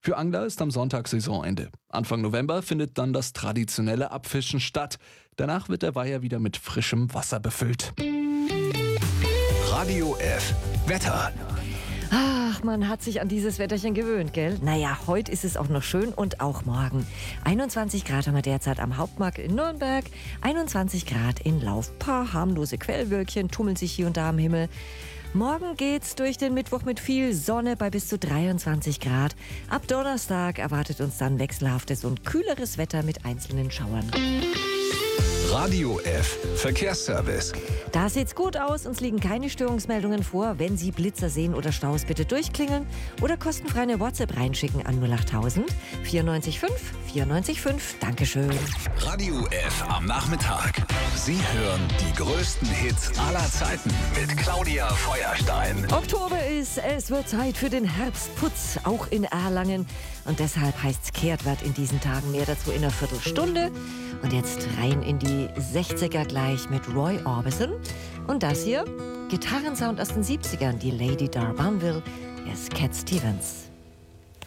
Für Angler ist am Sonntag Saisonende. Anfang November findet dann das traditionelle Abfischen statt. Danach wird der Weiher wieder mit frischem Wasser befüllt. Radio F. Wetter. Ach, man hat sich an dieses Wetterchen gewöhnt, gell? Naja, heute ist es auch noch schön und auch morgen. 21 Grad haben wir derzeit am Hauptmarkt in Nürnberg, 21 Grad in Lauf. Paar harmlose Quellwölkchen tummeln sich hier und da am Himmel. Morgen geht's durch den Mittwoch mit viel Sonne bei bis zu 23 Grad. Ab Donnerstag erwartet uns dann wechselhaftes und kühleres Wetter mit einzelnen Schauern. Radio F. Verkehrsservice. Da sieht's gut aus, uns liegen keine Störungsmeldungen vor. Wenn Sie Blitzer sehen oder Staus, bitte durchklingeln oder kostenfrei eine WhatsApp reinschicken an 08000 94 5 94 5. Dankeschön. Radio F am Nachmittag. Sie hören die größten Hits aller Zeiten mit Claudia Feuerstein. Oktober ist, es wird Zeit für den Herbstputz, auch in Erlangen. Und deshalb heißt's Kehrtwert in diesen Tagen. Mehr dazu in einer Viertelstunde. Und jetzt rein in die 60er gleich mit Roy Orbison. Und das hier, Gitarrensound aus den 70ern, die Lady Darbanville, ist Cat Stevens.